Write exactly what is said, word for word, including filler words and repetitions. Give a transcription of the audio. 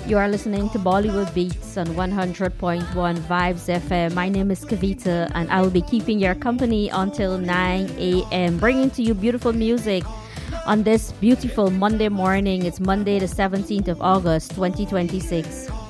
You are listening to Bollywood Beats on one hundred point one Vibes F M. My name is Kavita, and I will be keeping your company until nine a.m., bringing to you beautiful music on this beautiful Monday morning. It's Monday, the seventeenth of August, twenty twenty-six.